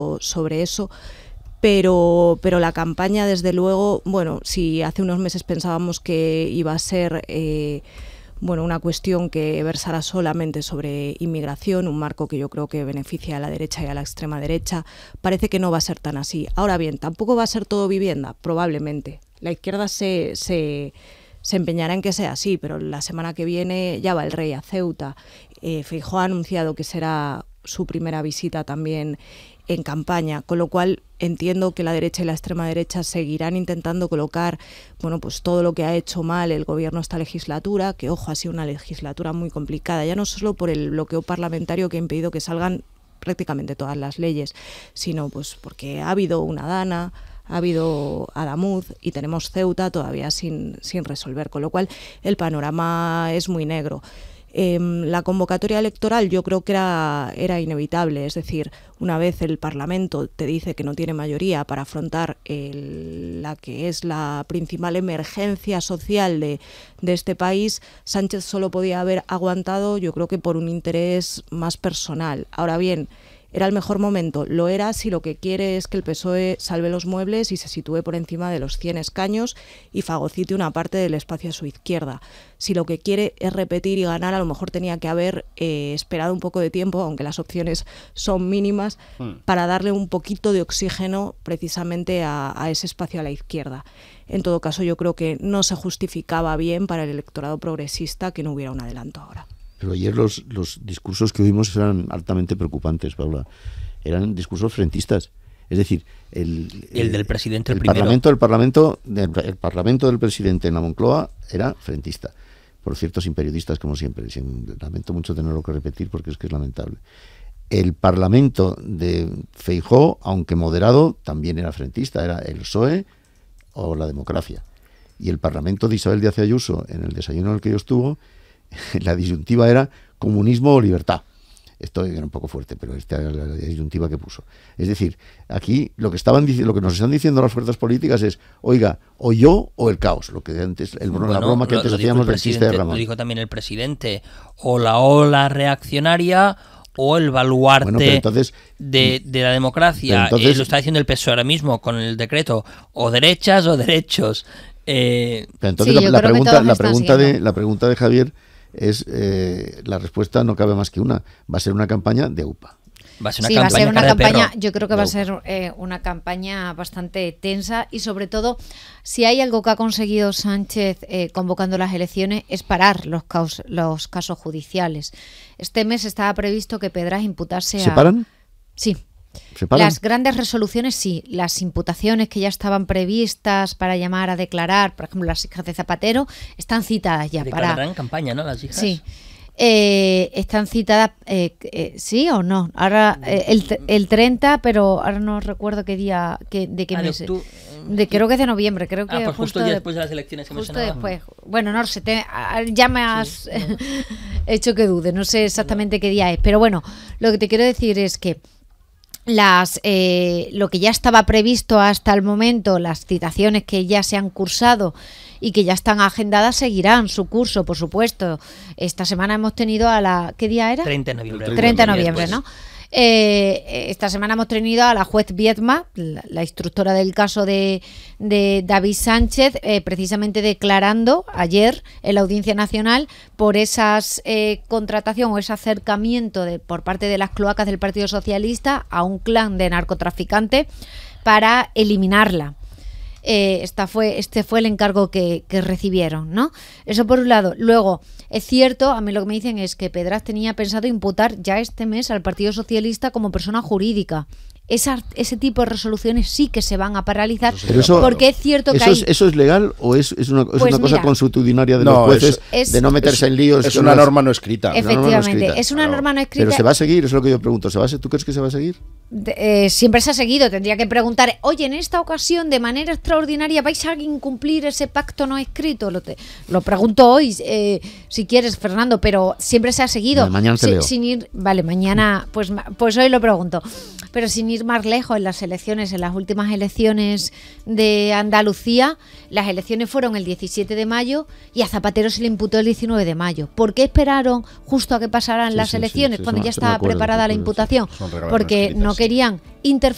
sobre eso. Pero la campaña, desde luego, bueno, si hace unos meses pensábamos que iba a ser una cuestión que versara solamente sobre inmigración, un marco que yo creo que beneficia a la derecha y a la extrema derecha, parece que no va a ser tan así. Ahora bien, tampoco va a ser todo vivienda, probablemente. La izquierda se empeñará en que sea así, pero la semana que viene ya va el rey a Ceuta. Feijóo ha anunciado que será su primera visita también en campaña, con lo cual entiendo que la derecha y la extrema derecha seguirán intentando colocar pues todo lo que ha hecho mal el gobierno esta legislatura, que ojo, ha sido una legislatura muy complicada, ya no solo por el bloqueo parlamentario que ha impedido que salgan prácticamente todas las leyes, sino pues porque ha habido una Dana, ha habido Adamuz y tenemos Ceuta todavía sin resolver, con lo cual el panorama es muy negro. La convocatoria electoral yo creo que era inevitable, es decir, una vez el Parlamento te dice que no tiene mayoría para afrontar la que es la principal emergencia social de este país, Sánchez solo podía haber aguantado, yo creo que por un interés más personal. Ahora bien, ¿era el mejor momento? Lo era si lo que quiere es que el PSOE salve los muebles y se sitúe por encima de los 100 escaños y fagocite una parte del espacio a su izquierda. Si lo que quiere es repetir y ganar, a lo mejor tenía que haber esperado un poco de tiempo, aunque las opciones son mínimas, para darle un poquito de oxígeno precisamente a ese espacio a la izquierda. En todo caso, yo creo que no se justificaba bien para el electorado progresista que no hubiera un adelanto ahora. Pero ayer los discursos que oímos eran altamente preocupantes, Paula. Eran discursos frentistas. Es decir, el del presidente, el parlamento del presidente en la Moncloa era frentista. Por cierto, sin periodistas, como siempre. Lamento mucho tenerlo que repetir porque es que es lamentable. El parlamento de Feijóo, aunque moderado, también era frentista. Era el PSOE o la democracia. Y el parlamento de Isabel Díaz Ayuso, en el desayuno en el que yo estuve, la disyuntiva era comunismo o libertad. Esto era un poco fuerte, pero esta era la disyuntiva que puso. Es decir, aquí lo que nos están diciendo las fuerzas políticas es, oiga, o yo o el caos. Lo que antes, la broma que antes hacíamos del chiste de Ramón. Lo dijo también el presidente, o la ola reaccionaria o el baluarte de la democracia. Lo está diciendo el PSOE ahora mismo con el decreto, o derechas o derechos. Pero entonces sí, la pregunta de Javier es, la respuesta no cabe más que una. Va a ser una campaña de UPA. Va a ser una campaña, yo creo que va a ser una campaña bastante tensa y sobre todo, si hay algo que ha conseguido Sánchez convocando las elecciones es parar los casos judiciales. Este mes estaba previsto que Pedraz imputase ¿Se paran? Sí. Las grandes resoluciones sí, las imputaciones que ya estaban previstas para llamar a declarar, por ejemplo las hijas de Zapatero, están citadas ya. Declararán en campaña, ¿no? Las hijas. Sí. Están citadas, ¿sí o no? Ahora el 30, pero ahora no recuerdo qué día, de qué mes. Creo que es de noviembre, creo que pues justo después de las elecciones que justo después. Bueno, no sé, ya me has hecho que dude, no sé exactamente qué día es, pero bueno, lo que te quiero decir es que lo que ya estaba previsto hasta el momento, las citaciones que ya se han cursado y que ya están agendadas, seguirán su curso, por supuesto. Esta semana hemos tenido ¿qué día era? 30 de noviembre. 30 de noviembre, ¿no? Esta semana hemos tenido a la juez Viedma, la instructora del caso de David Sánchez, precisamente declarando ayer en la Audiencia Nacional por esas contratación o ese acercamiento por parte de las cloacas del Partido Socialista a un clan de narcotraficantes para eliminarla. Este fue el encargo que recibieron, ¿no? Eso por un lado. Luego, es cierto, a mí lo que me dicen es que Pedraz tenía pensado imputar ya este mes al Partido Socialista como persona jurídica. Ese tipo de resoluciones sí que se van a paralizar, porque es cierto que ¿Eso es legal o es una cosa consuetudinaria de los jueces de no meterse en líos? Es una norma no escrita. Efectivamente, es una norma no escrita. Pero ¿se va a seguir? Es lo que yo pregunto. ¿Tú crees que se va a seguir? Siempre se ha seguido. Tendría que preguntar, oye, en esta ocasión, de manera extraordinaria, ¿vais a incumplir ese pacto no escrito? Lo pregunto hoy, si quieres, Fernando, pero siempre se ha seguido. Mañana te leo. Vale, mañana, pues hoy lo pregunto. Pero sin ir más lejos, en las últimas elecciones de Andalucía, las elecciones fueron el 17 de mayo y a Zapatero se le imputó el 19 de mayo. ¿Por qué esperaron justo a que pasaran las elecciones cuando ya estaba preparada la imputación? Porque no querían interferir